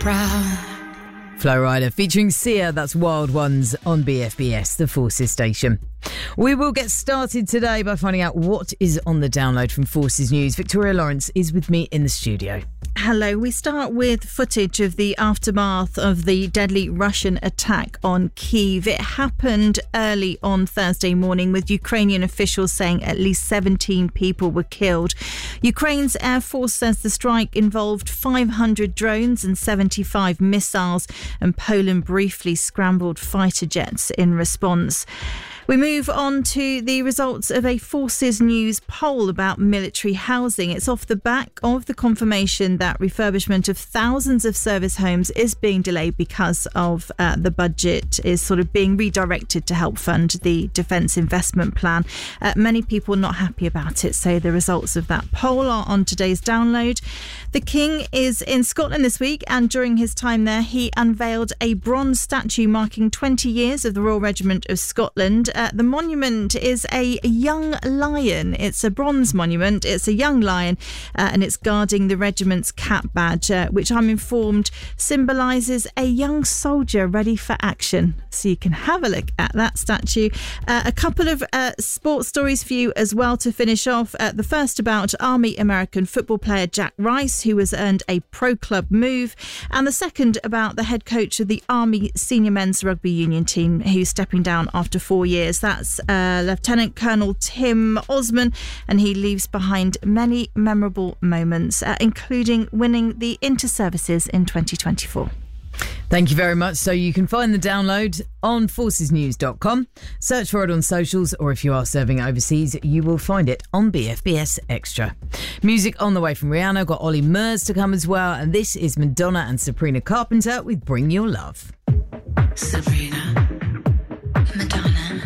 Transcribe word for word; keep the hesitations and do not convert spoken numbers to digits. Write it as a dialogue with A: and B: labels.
A: proud.
B: Flow Rider featuring Sia, that's Wild Ones on B F B S, the Forces station. We will get started today by finding out what is on the download from Forces News. Victoria Lawrence is with me in the studio.
C: Hello. We start with footage of the aftermath of the deadly Russian attack on Kyiv. It happened early on Thursday morning, with Ukrainian officials saying at least seventeen people were killed. Ukraine's Air Force says the strike involved five hundred drones and seventy-five missiles, and Poland briefly scrambled fighter jets in response. We move on to the results of a Forces News poll about military housing. It's off the back of the confirmation that refurbishment of thousands of service homes is being delayed because of uh, the budget is sort of being redirected to help fund the Defence Investment Plan. Uh, many people not happy about it, so the results of that poll are on today's download. The King is in Scotland this week, and during his time there, he unveiled a bronze statue marking twenty years of the Royal Regiment of Scotland. Uh, the monument is a young lion. It's a bronze monument. It's a young lion, uh, and it's guarding the regiment's cap badge, uh, which I'm informed symbolises a young soldier ready for action. So you can have a look at that statue. Uh, a couple of uh, sports stories for you as well to finish off. Uh, the first about Army American football player Jack Rice, who has earned a pro club move, and the second about the head coach of the Army senior men's rugby union team, who's stepping down after four years. That's uh, Lieutenant Colonel Tim Osman, and he leaves behind many memorable moments, uh, including winning the Inter-Services in twenty twenty-four.
B: Thank you very much. So you can find the download on forces news dot com. Search for it on socials, or if you are serving overseas, you will find it on B F B S Extra. Music on the way from Rihanna. Got Ollie Murs to come as well. And this is Madonna and Sabrina Carpenter with Bring Your Love.
A: Sabrina.